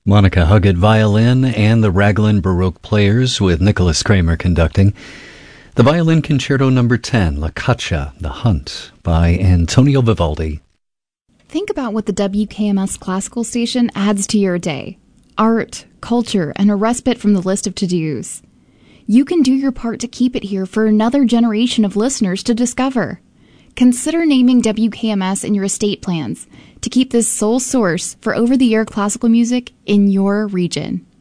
Monica Huggett violin and the Raglan Baroque Players with Nicholas Kramer conducting. The Violin Concerto No. 10, La Caccia, The Hunt, by Antonio Vivaldi. Think about what the WKMS classical station adds to your day. Art, culture, and a respite from the list of to-dos. You can do your part to keep it here for another generation of listeners to discover. Consider naming WKMS in your estate plans to keep this sole source for over-the-air classical music in your region.